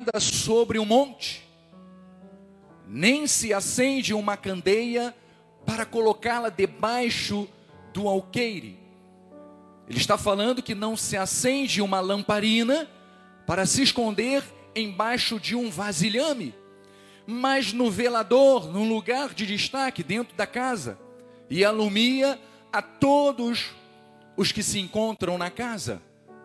guarda sobre um monte, nem se acende uma candeia para colocá-la debaixo do alqueire. Ele está falando que não se acende uma lamparina para se esconder embaixo de um vasilhame, mas no velador, num lugar de destaque dentro da casa, e alumia a todos os que se encontram na casa.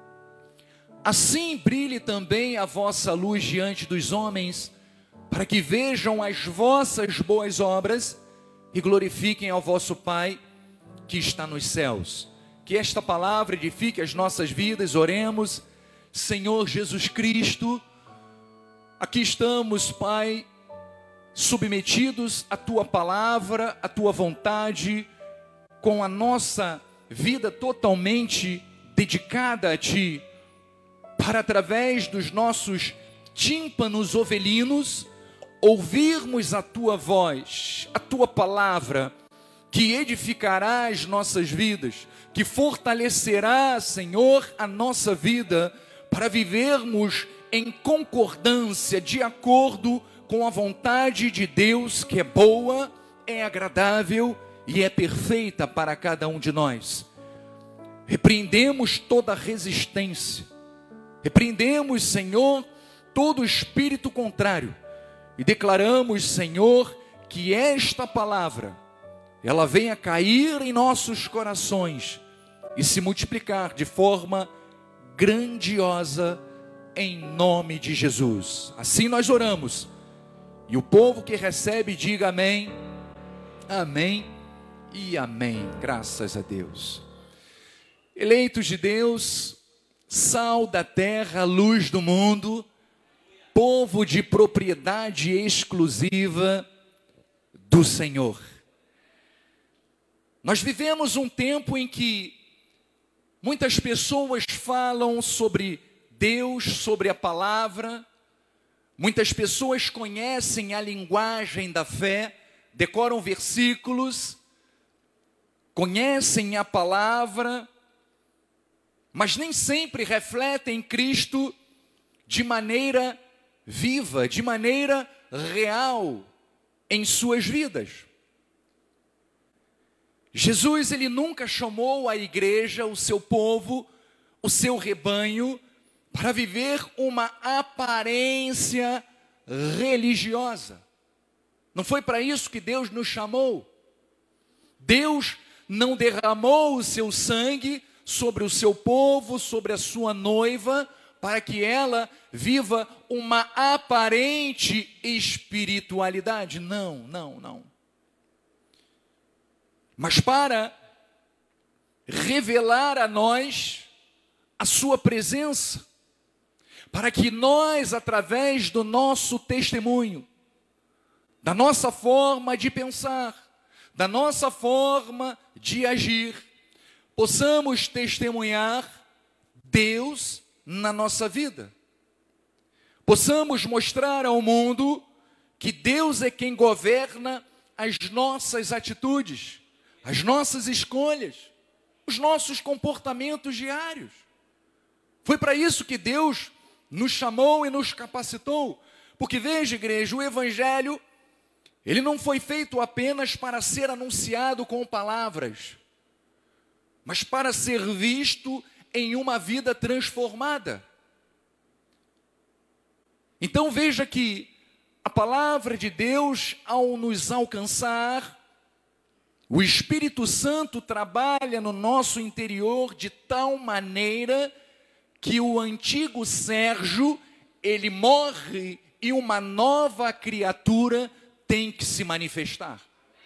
Assim brilhe também a vossa luz diante dos homens, para que vejam as vossas boas obras e glorifiquem ao vosso Pai que está nos céus. Que esta palavra edifique as nossas vidas. Oremos. Senhor Jesus Cristo, aqui estamos, Pai, submetidos à Tua palavra, à Tua vontade, com a nossa vida totalmente dedicada a Ti, para através dos nossos tímpanos ovelinos, ouvirmos a Tua voz, a Tua palavra, que edificará as nossas vidas, que fortalecerá, Senhor, a nossa vida, para vivermos em concordância, de acordo com a vontade de Deus, que é boa, é agradável e é perfeita para cada um de nós. Repreendemos toda resistência, repreendemos, Senhor, todo espírito contrário, e declaramos, Senhor, que esta palavra, ela venha cair em nossos corações e se multiplicar de forma grandiosa, em nome de Jesus. Assim nós oramos, e o povo que recebe diga amém, amém e amém. Graças a Deus. Eleitos de Deus, sal da terra, luz do mundo, povo de propriedade exclusiva do Senhor. Nós vivemos um tempo em que muitas pessoas falam sobre Deus, sobre a palavra. Muitas pessoas conhecem a linguagem da fé, decoram versículos, conhecem a palavra, mas nem sempre refletem Cristo de maneira viva, de maneira real em suas vidas. Jesus, ele nunca chamou a igreja, o seu povo, o seu rebanho, para viver uma aparência religiosa. Não foi para isso que Deus nos chamou. Deus não derramou o seu sangue sobre o seu povo, sobre a sua noiva, para que ela viva uma aparente espiritualidade. Não. Mas para revelar a nós a sua presença, para que nós, através do nosso testemunho, da nossa forma de pensar, da nossa forma de agir, possamos testemunhar Deus na nossa vida. Possamos mostrar ao mundo que Deus é quem governa as nossas atitudes, as nossas escolhas, os nossos comportamentos diários. Foi para isso que Deus nos chamou e nos capacitou. Porque veja, igreja, o Evangelho, ele não foi feito apenas para ser anunciado com palavras, mas para ser visto em uma vida transformada. Então veja que a palavra de Deus, ao nos alcançar, o Espírito Santo trabalha no nosso interior de tal maneira que o antigo Sérgio, ele morre e uma nova criatura tem que se manifestar.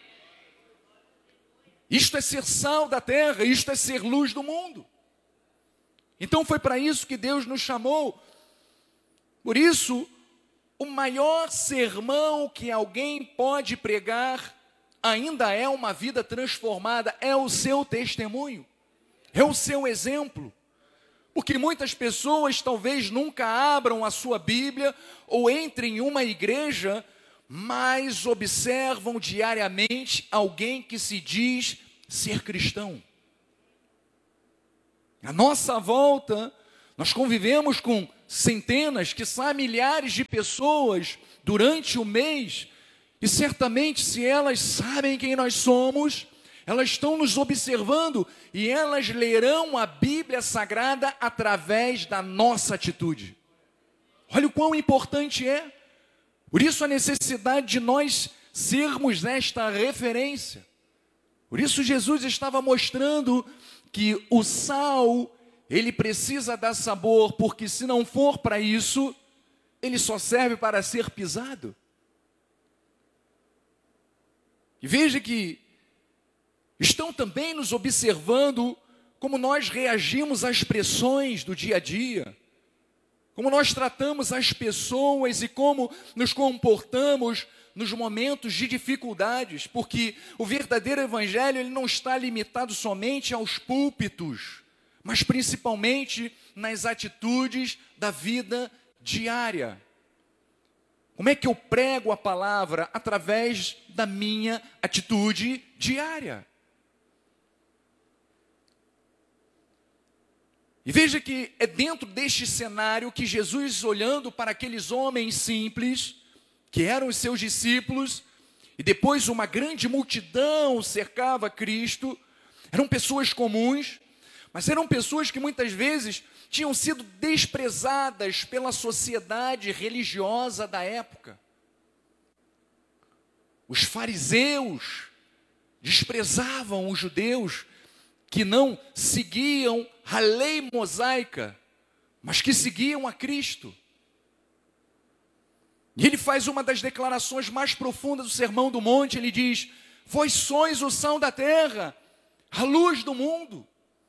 Isto é ser sal da terra, isto é ser luz do mundo. Então foi para isso que Deus nos chamou. Por isso, o maior sermão que alguém pode pregar ainda é uma vida transformada, é o seu testemunho, é o seu exemplo. Porque muitas pessoas talvez nunca abram a sua Bíblia ou entrem em uma igreja, mas observam diariamente alguém que se diz ser cristão. À nossa volta, nós convivemos com centenas, quiçá milhares de pessoas durante o mês, e certamente se elas sabem quem nós somos, elas estão nos observando e elas lerão a Bíblia Sagrada através da nossa atitude. Olha o quão importante é. Por isso a necessidade de nós sermos esta referência. Por isso Jesus estava mostrando que o sal, ele precisa dar sabor, porque se não for para isso, ele só serve para ser pisado. E veja que estão também nos observando como nós reagimos às pressões do dia a dia, como nós tratamos as pessoas e como nos comportamos nos momentos de dificuldades, porque o verdadeiro evangelho ele não está limitado somente aos púlpitos, mas principalmente nas atitudes da vida diária. Como é que eu prego a palavra? Através da minha atitude diária. E veja que é dentro deste cenário que Jesus, olhando para aqueles homens simples, que eram os seus discípulos, e depois uma grande multidão cercava Cristo, eram pessoas comuns, mas eram pessoas que muitas vezes tinham sido desprezadas pela sociedade religiosa da época. Os fariseus desprezavam os judeus que não seguiam a lei mosaica, mas que seguiam a Cristo. E ele faz uma das declarações mais profundas do Sermão do Monte, ele diz: vós sois o sal da terra, a luz do mundo.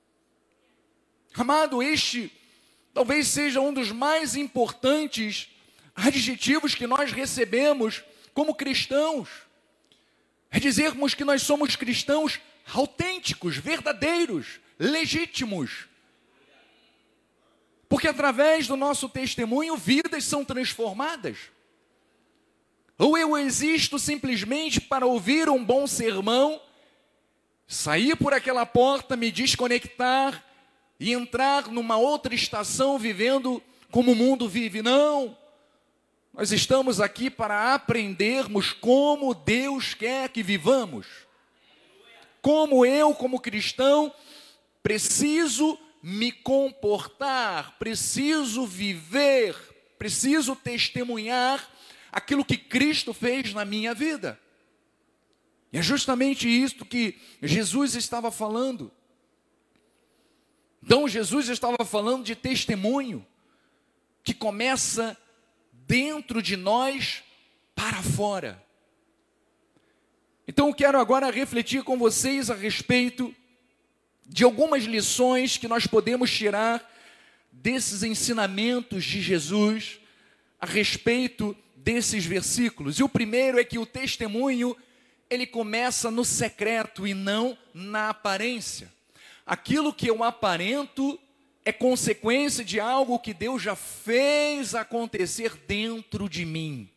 Amado, este talvez seja um dos mais importantes adjetivos que nós recebemos como cristãos. É dizermos que nós somos cristãos autênticos, verdadeiros, legítimos. Porque através do nosso testemunho, vidas são transformadas. Ou eu existo simplesmente para ouvir um bom sermão, sair por aquela porta, me desconectar e entrar numa outra estação vivendo como o mundo vive. Não, nós estamos aqui para aprendermos como Deus quer que vivamos. Como eu, como cristão, preciso me comportar, preciso viver, preciso testemunhar aquilo que Cristo fez na minha vida. E é justamente isto que Jesus estava falando. Então Jesus estava falando de testemunho que começa dentro de nós para fora. Então eu quero agora refletir com vocês a respeito de algumas lições que nós podemos tirar desses ensinamentos de Jesus a respeito desses versículos. E o primeiro é que o testemunho, ele começa no secreto e não na aparência. Aquilo que eu aparento é consequência de algo que Deus já fez acontecer dentro de mim.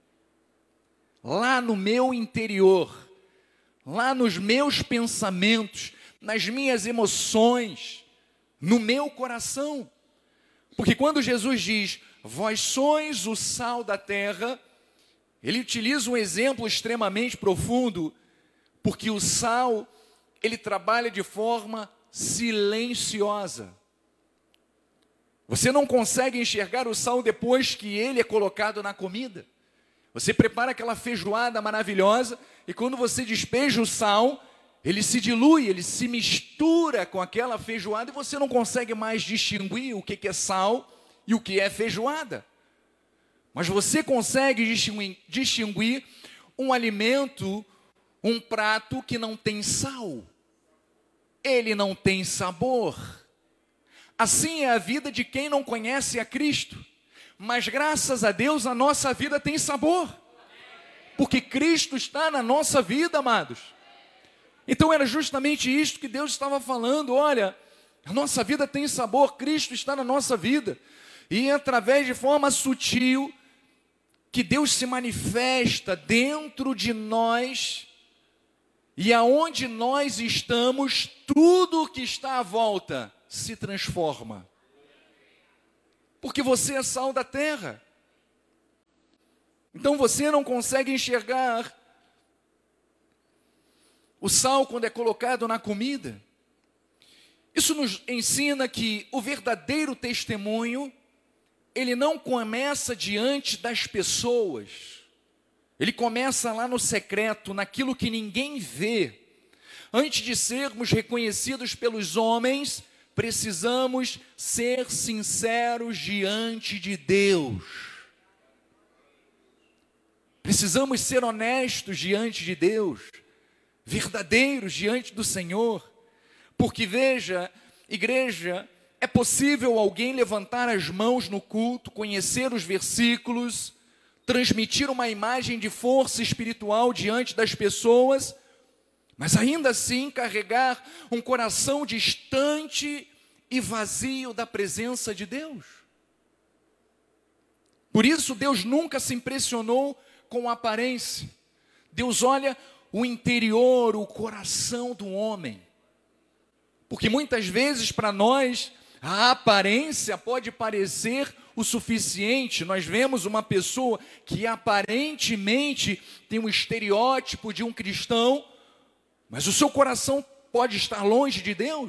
Lá no meu interior, lá nos meus pensamentos, nas minhas emoções, no meu coração. Porque quando Jesus diz, vós sois o sal da terra, ele utiliza um exemplo extremamente profundo, porque o sal, ele trabalha de forma silenciosa. Você não consegue enxergar o sal depois que ele é colocado na comida. Você prepara aquela feijoada maravilhosa, e quando você despeja o sal, ele se dilui, ele se mistura com aquela feijoada, e você não consegue mais distinguir o que é sal e o que é feijoada. Mas você consegue distinguir um alimento, um prato que não tem sal. Ele não tem sabor. Assim é a vida de quem não conhece a Cristo. Mas graças a Deus a nossa vida tem sabor. Porque Cristo está na nossa vida, amados. Então era justamente isto que Deus estava falando. Olha, a nossa vida tem sabor, Cristo está na nossa vida. E através de forma sutil, que Deus se manifesta dentro de nós, e aonde nós estamos, tudo que está à volta se transforma. porque você é sal da terra. Então você não consegue enxergar o sal quando é colocado na comida. Isso nos ensina que o verdadeiro testemunho, ele não começa diante das pessoas. Ele começa lá no secreto, naquilo que ninguém vê. Antes de sermos reconhecidos pelos homens, precisamos ser sinceros diante de Deus. Precisamos ser honestos diante de Deus, verdadeiros diante do Senhor. Porque veja, igreja, é possível alguém levantar as mãos no culto, conhecer os versículos, transmitir uma imagem de força espiritual diante das pessoas, mas ainda assim carregar um coração distante e vazio da presença de Deus. Por isso Deus nunca se impressionou com a aparência. Deus olha o interior, o coração do homem. Porque muitas vezes para nós a aparência pode parecer o suficiente. Nós vemos uma pessoa que aparentemente tem um estereótipo de um cristão, mas o seu coração pode estar longe de Deus.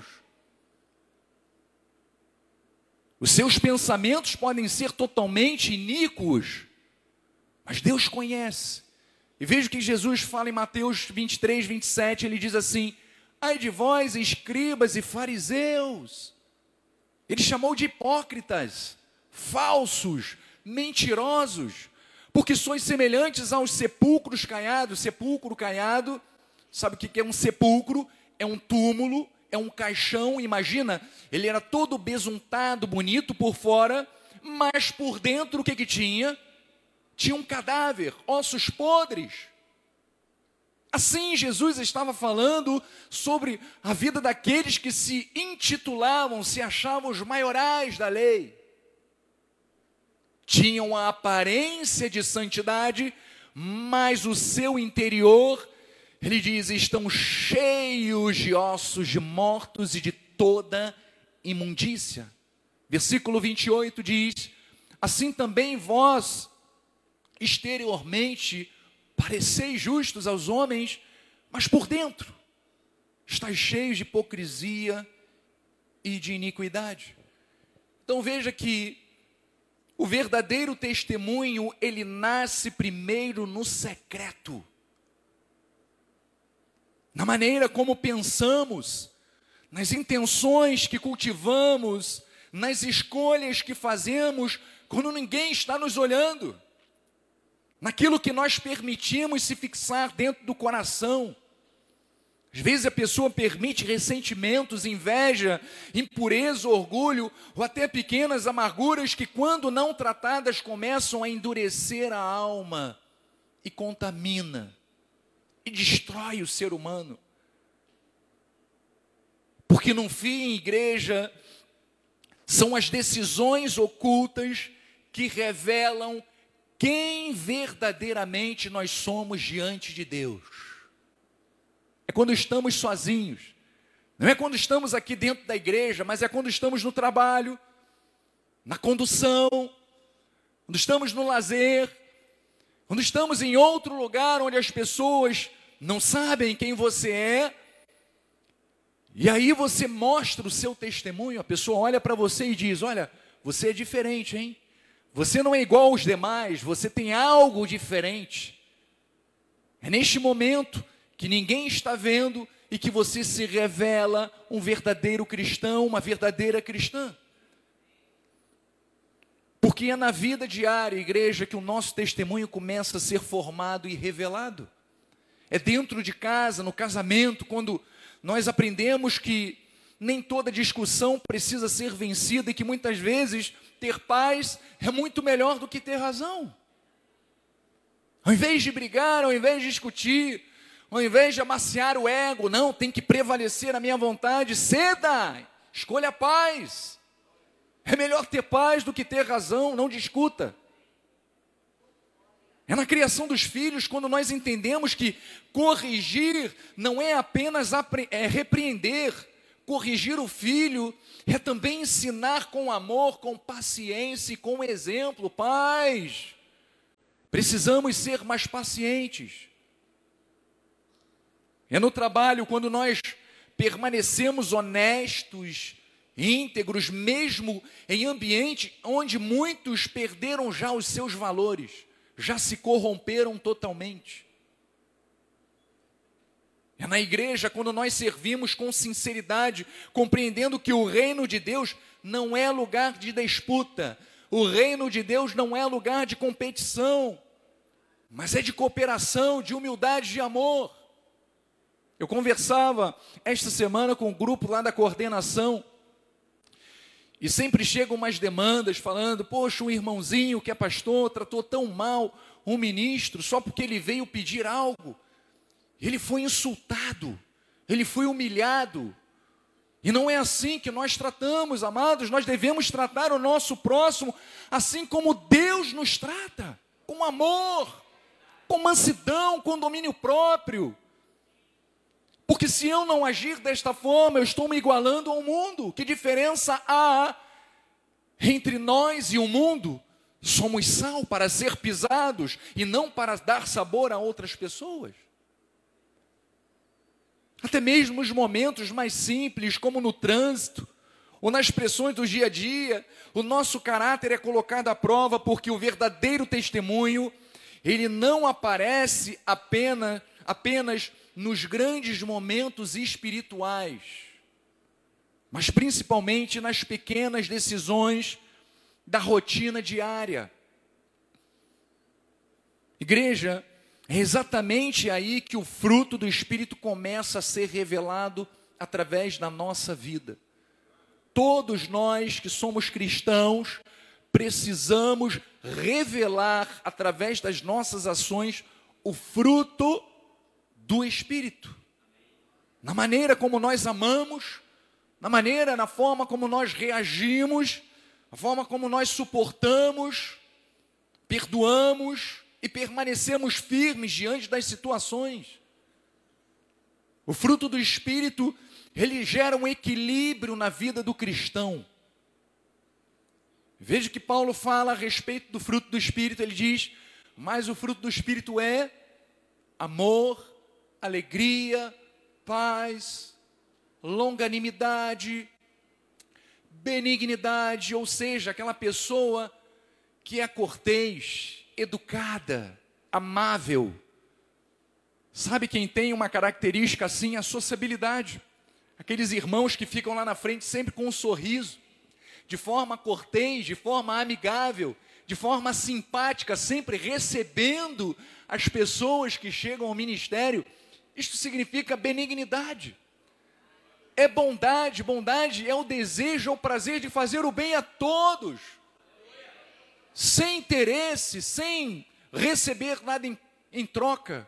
Os seus pensamentos podem ser totalmente iníquos, mas Deus conhece. E veja o que Jesus fala em Mateus 23, 27, ele diz assim: ai de vós, escribas e fariseus. Ele chamou de hipócritas, falsos, mentirosos, porque sois semelhantes aos sepulcros caiados. Sepulcro caiado, sabe o que é um sepulcro? É um túmulo, é um caixão. Imagina, ele era todo besuntado, bonito por fora, mas por dentro o que tinha? Tinha um cadáver, ossos podres. Assim, Jesus estava falando sobre a vida daqueles que se intitulavam, se achavam os maiorais da lei. Tinham a aparência de santidade, mas o seu interior, ele diz, estão cheios de ossos de mortos e de toda imundícia. Versículo 28 diz: assim também vós, exteriormente, pareceis justos aos homens, mas por dentro estáis cheios de hipocrisia e de iniquidade. Então veja que o verdadeiro testemunho, ele nasce primeiro no secreto. Na maneira como pensamos, nas intenções que cultivamos, nas escolhas que fazemos, quando ninguém está nos olhando. Naquilo que nós permitimos se fixar dentro do coração. Às vezes a pessoa permite ressentimentos, inveja, impureza, orgulho, ou até pequenas amarguras que, quando não tratadas, começam a endurecer a alma e contamina e destrói o ser humano. Porque no fim, igreja, são as decisões ocultas que revelam quem verdadeiramente nós somos diante de Deus. É quando estamos sozinhos. Não é quando estamos aqui dentro da igreja, mas é quando estamos no trabalho, na condução, quando estamos no lazer, quando estamos em outro lugar onde as pessoas não sabem quem você é, e aí você mostra o seu testemunho, a pessoa olha para você e diz: olha, você é diferente, hein? Você não é igual aos demais, você tem algo diferente. É neste momento que ninguém está vendo e que você se revela um verdadeiro cristão, uma verdadeira cristã. Porque é na vida diária, igreja, que o nosso testemunho começa a ser formado e revelado. É dentro de casa, no casamento, quando nós aprendemos que nem toda discussão precisa ser vencida e que muitas vezes ter paz é muito melhor do que ter razão. Ao invés de brigar, ao invés de discutir, ao invés de amaciar o ego, não, tem que prevalecer a minha vontade, ceda, escolha a paz. É melhor ter paz do que ter razão, não discuta. É na criação dos filhos, quando nós entendemos que corrigir não é apenas repreender. corrigir o filho é também ensinar com amor, com paciência e com exemplo. Pais, precisamos ser mais pacientes. É no trabalho, quando nós permanecemos honestos, íntegros, mesmo em ambiente onde muitos perderam já os seus valores, já se corromperam totalmente. É na igreja, quando nós servimos com sinceridade, compreendendo que o reino de Deus não é lugar de disputa, o reino de Deus não é lugar de competição, mas é de cooperação, de humildade, de amor. Eu conversava esta semana com um grupo lá da coordenação, e sempre chegam umas demandas falando, poxa, um irmãozinho que é pastor tratou tão mal um ministro só porque ele veio pedir algo. Ele foi insultado, ele foi humilhado. E não é assim que nós tratamos, amados. Nós devemos tratar o nosso próximo assim como Deus nos trata, com amor, com mansidão, com domínio próprio. Porque se eu não agir desta forma, eu estou me igualando ao mundo. Que diferença há entre nós e o mundo? Somos sal para ser pisados e não para dar sabor a outras pessoas. Até mesmo nos momentos mais simples, como no trânsito, ou nas pressões do dia a dia, o nosso caráter é colocado à prova, porque o verdadeiro testemunho, ele não aparece apenas nos grandes momentos espirituais, mas principalmente nas pequenas decisões da rotina diária. Igreja, é exatamente aí que o fruto do Espírito começa a ser revelado através da nossa vida. Todos nós que somos cristãos precisamos revelar através das nossas ações o fruto do Espírito. Na maneira como nós amamos, na forma como nós reagimos, a forma como nós suportamos, perdoamos e permanecemos firmes diante das situações. O fruto do Espírito, ele gera um equilíbrio na vida do cristão. Veja que Paulo fala a respeito do fruto do Espírito, ele diz, mas o fruto do Espírito é amor, alegria, paz, longanimidade, benignidade, ou seja, aquela pessoa que é cortês, educada, amável. Sabe quem tem uma característica assim? A sociabilidade. Aqueles irmãos que ficam lá na frente sempre com um sorriso, de forma cortês, de forma amigável, de forma simpática, sempre recebendo as pessoas que chegam ao ministério. Isto significa benignidade. É bondade, bondade é o desejo, é o prazer de fazer o bem a todos, sem interesse, sem receber nada em troca.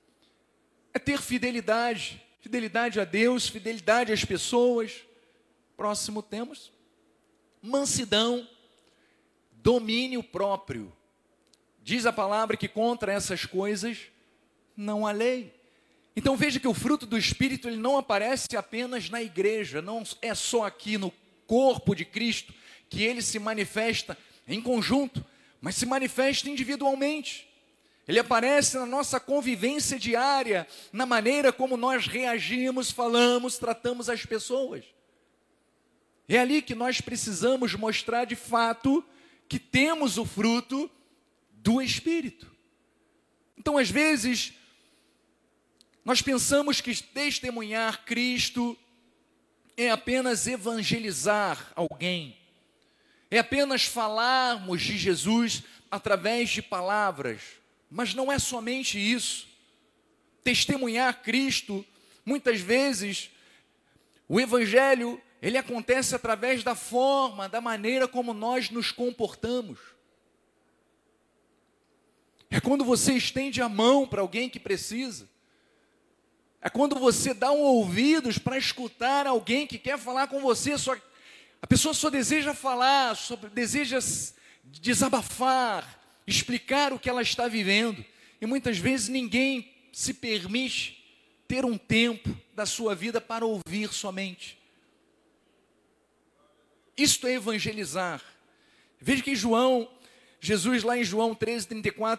É ter fidelidade, fidelidade a Deus, fidelidade às pessoas. Próximo temos mansidão, domínio próprio. Diz a palavra que contra essas coisas não há lei. Então veja que o fruto do Espírito, ele não aparece apenas na igreja, não é só aqui no corpo de Cristo que ele se manifesta em conjunto, mas se manifesta individualmente. Ele aparece na nossa convivência diária, na maneira como nós reagimos, falamos, tratamos as pessoas. É ali que nós precisamos mostrar de fato que temos o fruto do Espírito. Então, às vezes, nós pensamos que testemunhar Cristo é apenas evangelizar alguém, é apenas falarmos de Jesus através de palavras, mas não é somente isso. Testemunhar Cristo, muitas vezes, o Evangelho, ele acontece através da forma, da maneira como nós nos comportamos. É quando você estende a mão para alguém que precisa. É quando você dá ouvidos para escutar alguém que quer falar com você. A pessoa só deseja falar, só deseja desabafar, explicar o que ela está vivendo. E muitas vezes ninguém se permite ter um tempo da sua vida para ouvir somente. Isto é evangelizar. Veja que Jesus lá em João 13:34,